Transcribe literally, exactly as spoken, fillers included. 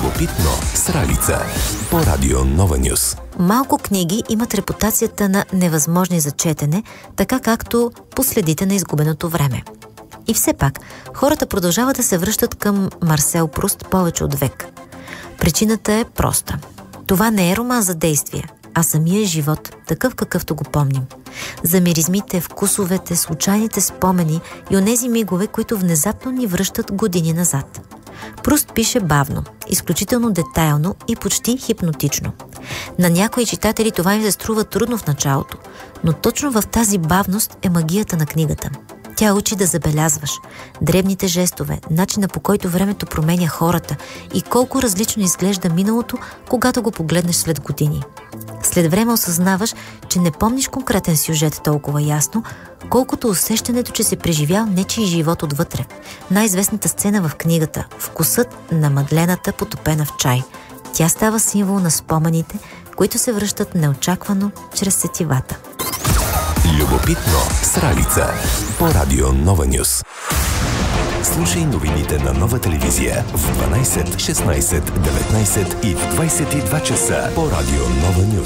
Любопитно с Ралица по Радио Нова Нюс. Малко книги имат репутацията на невъзможни за четене, така както последите на изгубеното време. И все пак, хората продължават да се връщат към Марсел Пруст повече от век. Причината е проста. Това не е роман за действие, а самия живот, такъв какъвто го помним. За миризмите, вкусовете, случайните спомени и онези мигове, които внезапно ни връщат години назад. Пруст пише бавно, изключително детайлно и почти хипнотично. На някои читатели това им се струва трудно в началото, но точно в тази бавност е магията на книгата. Тя учи да забелязваш дребните жестове, начина по който времето променя хората и колко различно изглежда миналото, когато го погледнеш след години. След време осъзнаваш, че не помниш конкретен сюжет толкова ясно, колкото усещането, че си преживял нечий живот отвътре. Най-известната сцена в книгата – вкусът на мадлената, потопена в чай. Тя става символ на спомените, които се връщат неочаквано чрез сетивата. Любопитно с Ралица по Радио Нова Нюс. Слушай новините на Нова телевизия в дванайсет, шестнайсет, деветнайсет и в двайсет и два часа по Радио Нова Нюс.